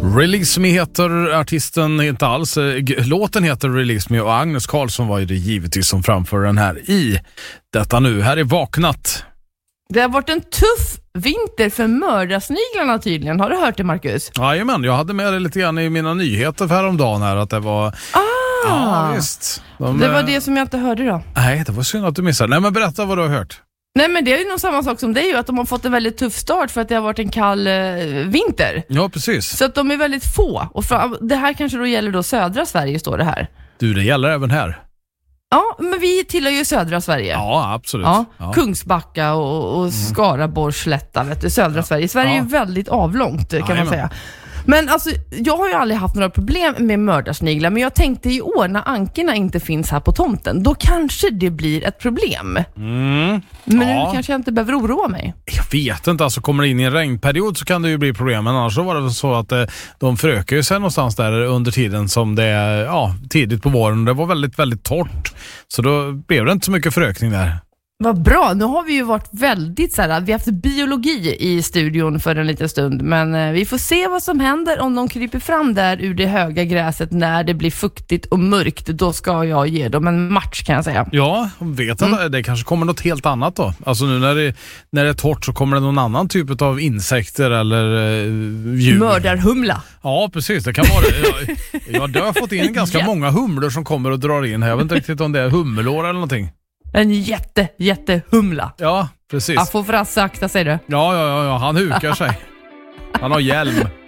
Release Me heter artisten, inte alls. Låten heter Release Me och Agnes Karlsson var ju det givetvis som framför den här i detta nu. Här är Vaknat. Det har varit en tuff vinter för mördarsniglarna tydligen. Har du hört det, Marcus? Jajamän, jag hade med det lite grann i mina nyheter för häromdagen här att det var... Ja, visst. Det var det som jag inte hörde då. Nej, det var synd att du missade. Nej, men berätta vad du har hört. Nej, men det är ju nog samma sak som det är ju att de har fått en väldigt tuff start för att det har varit en kall vinter. Ja, precis. Så att de är väldigt få. Och det här kanske då gäller då södra Sverige, står det här. Du, det gäller även här. Ja, men vi tillhör ju södra Sverige. Ja, absolut. Ja. Kungsbacka och Skaraborgs slätta, vet du, södra Sverige. Sverige är väldigt avlångt, kan man säga. Men alltså, jag har ju aldrig haft några problem med mördarsniglar, men jag tänkte i år när ankorna inte finns här på tomten, då kanske det blir ett problem. Men nu kanske jag inte behöver oroa mig. Jag vet inte, alltså kommer det in i en regnperiod så kan det ju bli problem, men annars så var det väl så att de förökar ju sig någonstans där under tiden som det är tidigt på våren. Det var väldigt, väldigt torrt, så då blev det inte så mycket förökning där. Vad bra, nu har vi ju varit väldigt så här, vi har haft biologi i studion för en liten stund, men vi får se vad som händer om de kryper fram där ur det höga gräset när det blir fuktigt och mörkt. Då ska jag ge dem en match, kan jag säga. Ja, vet jag, det kanske kommer något helt annat då. Alltså nu när det är torrt så kommer det någon annan typ av insekter eller djur. Mördarhumla. Ja, precis, det kan vara det. Jag har fått in ganska många humlor som kommer och drar in här. Jag vet inte riktigt om det är hummelår eller någonting. En jättehumla. Ja, precis. Jag får för att sakta, säger du. Ja, han hukar sig. Han har hjälm.